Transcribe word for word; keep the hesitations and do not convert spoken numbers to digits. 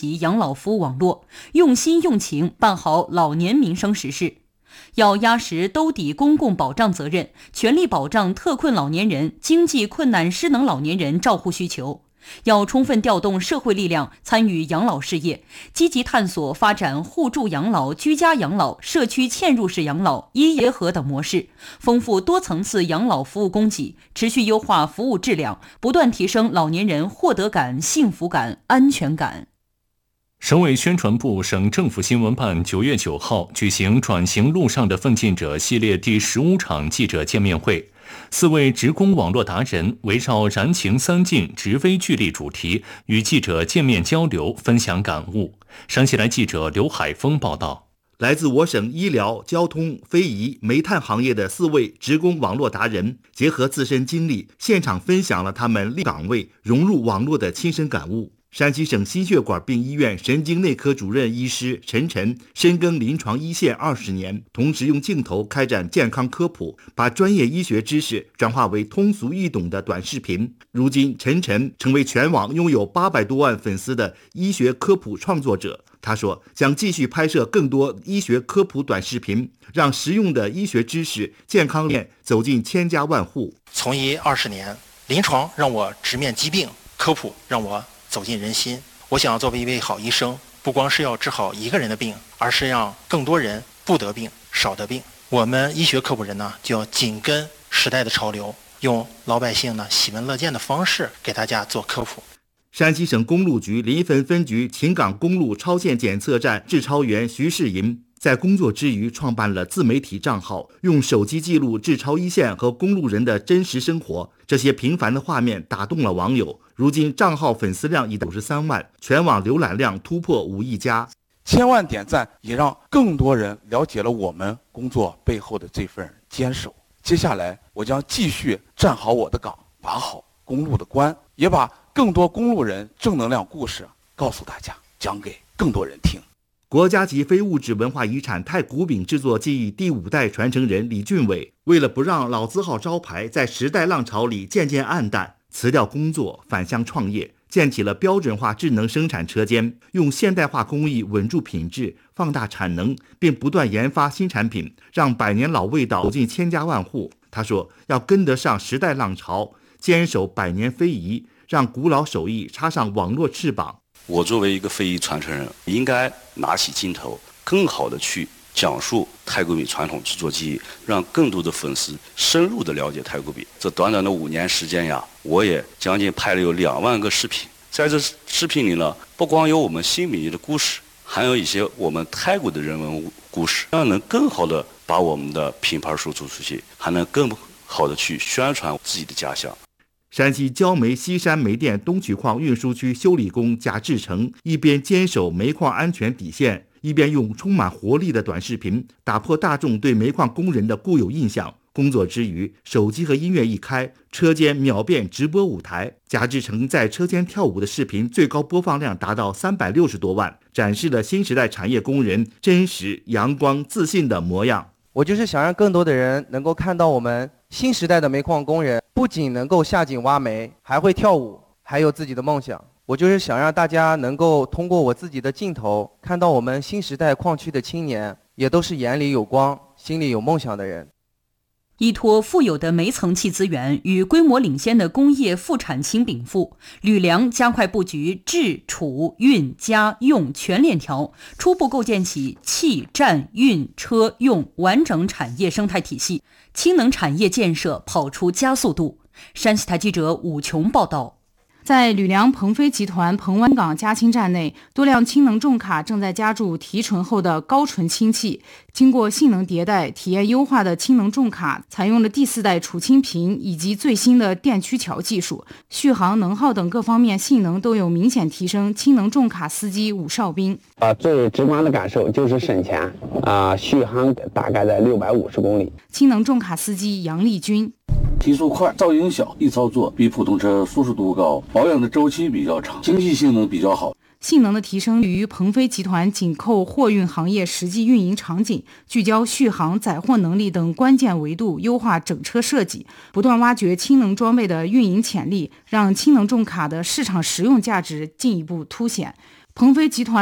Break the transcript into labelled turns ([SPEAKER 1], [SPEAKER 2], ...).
[SPEAKER 1] 起养老服务网络，用心用情办好老年民生实事。要压实兜底公共保障责任，全力保障特困老年人、经济困难失能老年人照护需求。要充分调动社会力量参与养老事业，积极探索发展互助养老、居家养老、社区嵌入式养老、医结合等模式，丰富多层次养老服务供给，持续优化服务质量，不断提升老年人获得感、幸福感、安全感。
[SPEAKER 2] 省委宣传部、省政府新闻办九月九号举行转型路上的奋进者系列第十五场记者见面会。四位职工网络达人围绕燃情三进、直微聚力主题，与记者见面交流，分享感悟。山西来记者刘海峰报道。
[SPEAKER 3] 来自我省医疗、交通、非遗、煤炭行业的四位职工网络达人，结合自身经历，现场分享了他们立岗位、融入网络的亲身感悟。山西省心血管病医院神经内科主任医师陈晨深耕临床一线二十年，同时用镜头开展健康科普，把专业医学知识转化为通俗易懂的短视频。如今，陈晨成为全网拥有八百多万粉丝的医学科普创作者。他说，将继续拍摄更多医学科普短视频，让实用的医学知识、健康链走进千家万户。
[SPEAKER 4] 从医二十年，临床让我直面疾病，科普让我走进人心。我想作为一位好医生，不光是要治好一个人的病，而是让更多人不得病、少得病。我们医学科普人呢，就要紧跟时代的潮流，用老百姓呢喜闻乐见的方式给大家做科普。
[SPEAKER 3] 山西省公路局临汾分局秦岗公路超限检测站治超员徐世银在工作之余创办了自媒体账号，用手机记录治超一线和公路人的真实生活。这些平凡的画面打动了网友，如今账号粉丝量已九十三万，全网浏览量突破五亿加。
[SPEAKER 5] 千万点赞也让更多人了解了我们工作背后的这份坚守。接下来我将继续站好我的岗，把好公路的关，也把更多公路人正能量故事告诉大家，讲给更多人听。
[SPEAKER 3] 国家级非物质文化遗产太古饼制作技艺第五代传承人李俊伟，为了不让老字号招牌在时代浪潮里渐渐暗淡，辞掉工作返乡创业，建起了标准化智能生产车间，用现代化工艺稳住品质，放大产能，并不断研发新产品，让百年老味道走进千家万户。他说，要跟得上时代浪潮，坚守百年非遗，让古老手艺插上网络翅膀。
[SPEAKER 6] 我作为一个非遗传承人，应该拿起镜头，更好的去讲述太古饼传统制作技艺，让更多的粉丝深入的了解太古饼。这短短的五年时间呀，我也将近拍了有两万个视频。在这视频里呢，不光有我们新米的故事，还有一些我们太古的人文故事，让能更好的把我们的品牌输出出去，还能更好的去宣传自己的家乡。
[SPEAKER 3] 山西焦煤西山煤电东曲矿运输区修理工贾志成一边坚守煤矿安全底线，一边用充满活力的短视频打破大众对煤矿工人的固有印象。工作之余，手机和音乐一开，车间秒变直播舞台。贾志成在车间跳舞的视频最高播放量达到三百六十多万，展示了新时代产业工人真实、阳光、自信的模样。
[SPEAKER 7] 我就是想让更多的人能够看到我们新时代的煤矿工人不仅能够下井挖煤，还会跳舞，还有自己的梦想。我就是想让大家能够通过我自己的镜头，看到我们新时代矿区的青年也都是眼里有光、心里有梦想的人。
[SPEAKER 1] 依托富有的煤层气资源与规模领先的工业副产氢禀赋，吕梁加快布局制、储、运、加、用全链条，初步构建起气、站、运、车、用完整产业生态体系，氢能产业建设跑出加速度。山西台记者武琼报道。
[SPEAKER 8] 在吕梁鹏飞集团鹏湾港加氢站内，多辆氢能重卡正在加注提纯后的高纯氢气。经过性能迭代、体验优化的氢能重卡，采用了第四代储氢瓶以及最新的电驱桥技术，续航、能耗等各方面性能都有明显提升。氢能重卡司机武少兵
[SPEAKER 9] 啊，最直观的感受就是省钱啊，续航大概在六百五十公里。
[SPEAKER 8] 氢能重卡司机杨丽军。
[SPEAKER 10] 提速快，噪音小，易操作，比普通车舒适度高，保养的周期比较长，经济性能比较好。
[SPEAKER 8] 性能的提升与鹏飞集团紧扣货运行业实际运营场景，聚焦续航、载货能力等关键维度，优化整车设计，不断挖掘氢能装备的运营潜力，让氢能重卡的市场实用价值进一步凸显。 鹏飞集团